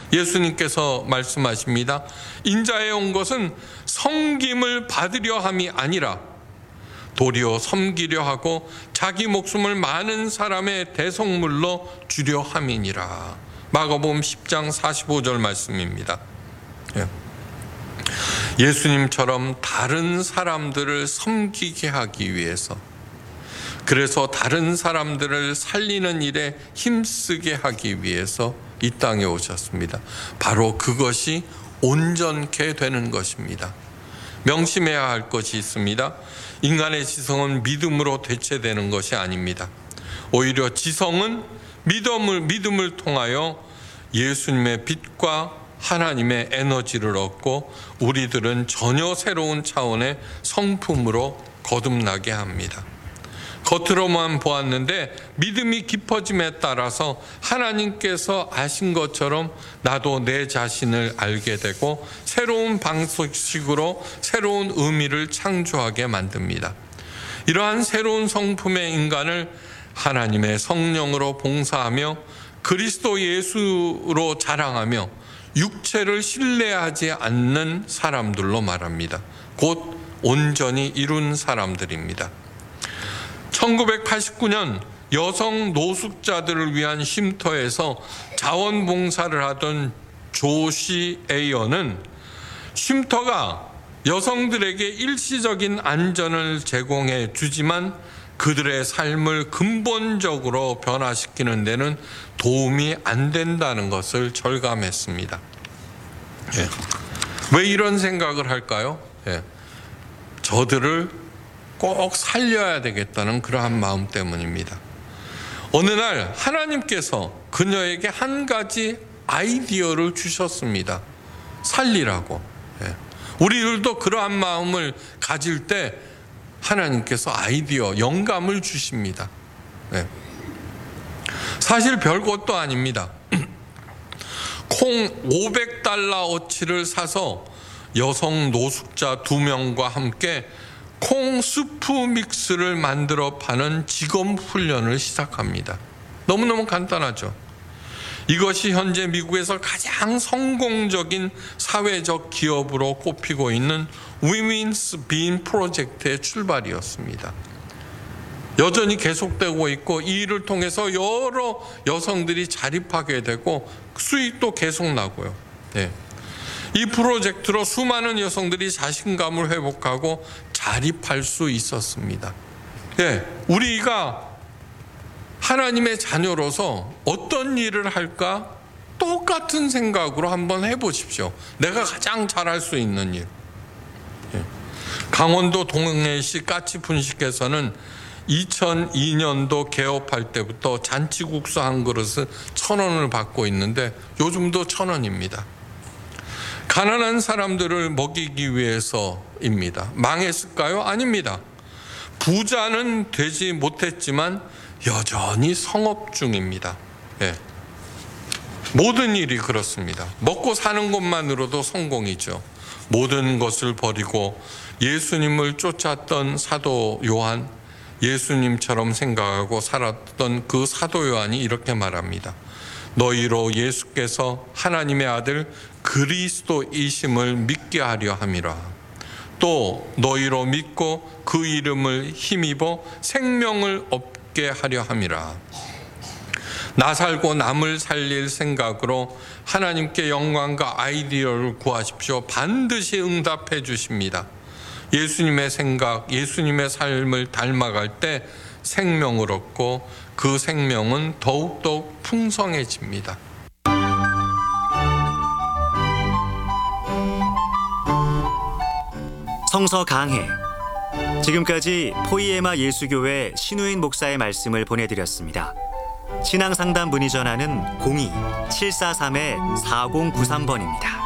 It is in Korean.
예수님께서 말씀하십니다. 인자에 온 것은 섬김을 받으려 함이 아니라 도리어 섬기려 하고 자기 목숨을 많은 사람의 대속물로 주려 함이니라. 마가복음 10장 45절 말씀입니다. 예수님처럼 다른 사람들을 섬기게 하기 위해서, 그래서 다른 사람들을 살리는 일에 힘쓰게 하기 위해서 이 땅에 오셨습니다. 바로 그것이 온전케 되는 것입니다. 명심해야 할 것이 있습니다. 인간의 지성은 믿음으로 대체되는 것이 아닙니다. 오히려 지성은 믿음을 통하여 예수님의 빛과 하나님의 에너지를 얻고 우리들은 전혀 새로운 차원의 성품으로 거듭나게 합니다. 겉으로만 보았는데 믿음이 깊어짐에 따라서 하나님께서 아신 것처럼 나도 내 자신을 알게 되고 새로운 방식으로 새로운 의미를 창조하게 만듭니다. 이러한 새로운 성품의 인간을 하나님의 성령으로 봉사하며 그리스도 예수로 자랑하며 육체를 신뢰하지 않는 사람들로 말합니다. 곧 온전히 이룬 사람들입니다. 1989년 여성 노숙자들을 위한 쉼터에서 자원봉사를 하던 조시 에이어는 쉼터가 여성들에게 일시적인 안전을 제공해 주지만 그들의 삶을 근본적으로 변화시키는 데는 도움이 안 된다는 것을 절감했습니다. 왜 이런 생각을 할까요? 저들을 꼭 살려야 되겠다는 그러한 마음 때문입니다. 어느 날 하나님께서 그녀에게 한 가지 아이디어를 주셨습니다. 살리라고. 우리들도 그러한 마음을 가질 때 하나님께서 아이디어, 영감을 주십니다. 사실 별것도 아닙니다. 콩 500달러어치를 사서 여성 노숙자 2명과 함께 콩 수프 믹스를 만들어 파는 직업 훈련을 시작합니다. 너무너무 간단하죠. 이것이 현재 미국에서 가장 성공적인 사회적 기업으로 꼽히고 있는 Women's Bean 프로젝트의 출발이었습니다. 여전히 계속되고 있고 이 일을 통해서 여러 여성들이 자립하게 되고 수익도 계속 나고요. 이 프로젝트로 수많은 여성들이 자신감을 회복하고 자립할 수 있었습니다. 우리가 하나님의 자녀로서 어떤 일을 할까? 똑같은 생각으로 한번 해보십시오. 내가 가장 잘할 수 있는 일. 강원도 동해시 까치분식에서는 2002년도 개업할 때부터 잔치국수 한 그릇은 1,000원을 받고 있는데 요즘도 1,000원입니다. 가난한 사람들을 먹이기 위해서입니다. 망했을까요? 아닙니다. 부자는 되지 못했지만 여전히 성업 중입니다. 모든 일이 그렇습니다. 먹고 사는 것만으로도 성공이죠. 모든 것을 버리고 예수님을 쫓았던 사도 요한, 예수님처럼 생각하고 살았던 그 사도 요한이 이렇게 말합니다. 너희로 예수께서 하나님의 아들 그리스도이심을 믿게 하려 함이라. 또 너희로 믿고 그 이름을 힘입어 생명을 얻게 하려 함이라. 나 살고 남을 살릴 생각으로 하나님께 영광과 아이디어를 구하십시오. 반드시 응답해 주십니다. 예수님의 생각, 예수님의 삶을 닮아갈 때 생명을 얻고 그 생명은 더욱더욱 풍성해집니다. 성서 강해. 지금까지 포이에마 예수교회 신우인 목사의 말씀을 보내드렸습니다. 신앙상담 문의 전화는 02-743-4093번입니다.